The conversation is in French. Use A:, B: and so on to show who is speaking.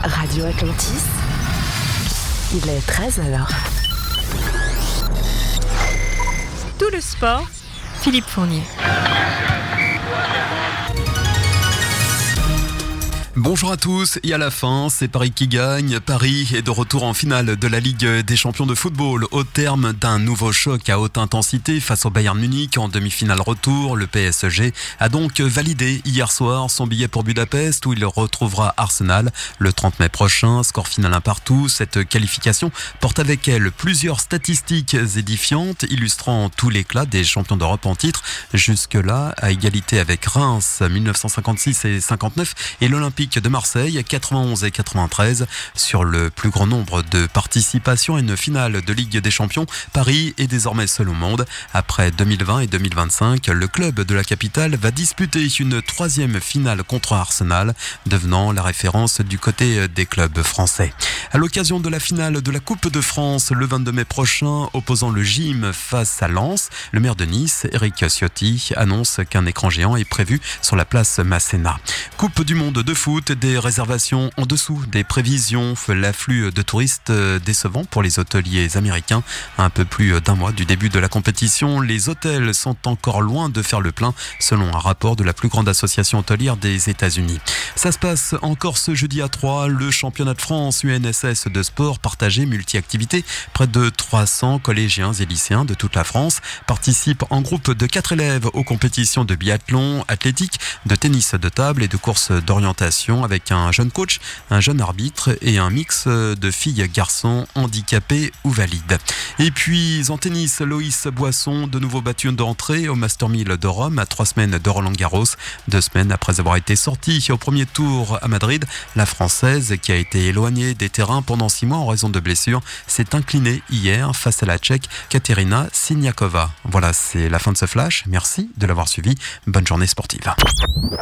A: Radio Atlantis, il est 13h.
B: Tout le sport, Philippe Fournier.
C: Bonjour à tous, et à la fin, c'est Paris qui gagne. Paris est de retour en finale de la Ligue des champions de football au terme d'un nouveau choc à haute intensité face au Bayern Munich en demi-finale retour. Le PSG a donc validé hier soir son billet pour Budapest où il retrouvera Arsenal le 30 mai prochain. Score final 1 partout. Cette qualification porte avec elle plusieurs statistiques édifiantes illustrant tout l'éclat des champions d'Europe en titre. Jusque-là, à égalité avec Reims 1956 et 59 et l'Olympique de Marseille 91 et 93 sur le plus grand nombre de participations à une finale de Ligue des Champions. Paris est désormais seul au monde. Après 2020 et 2025, le club de la capitale va disputer une troisième finale contre Arsenal, devenant la référence du côté des clubs français. À l'occasion de la finale de la Coupe de France le 22 mai prochain, opposant le Gym face à Lens, le maire de Nice, Éric Ciotti, annonce qu'un écran géant est prévu sur la place Masséna. Coupe du monde de foot, des réservations en dessous des prévisions, l'afflux de touristes décevant pour les hôteliers américains. Un peu plus d'un mois du début de la compétition, les hôtels sont encore loin de faire le plein, selon un rapport de la plus grande association hôtelière des États-Unis. Ça se passe encore ce jeudi à Troyes, le championnat de France UNSS de sport partagé multi-activités. Près de 300 collégiens et lycéens de toute la France participent en groupe de 4 élèves aux compétitions de biathlon, athlétique, de tennis de table et de course d'orientation avec un jeune coach, un jeune arbitre et un mix de filles-garçons handicapés ou valides. Et puis en tennis, Loïs Boisson, de nouveau battu d'entrée au Master 1000 de Rome à 3 semaines de Roland-Garros. 2 semaines après avoir été sortie au premier tour à Madrid, la Française, qui a été éloignée des terrains pendant 6 mois en raison de blessures, s'est inclinée hier face à la Tchèque Kateřina Siniakova. Voilà, c'est la fin de ce flash. Merci de l'avoir suivi. Bonne journée sportive.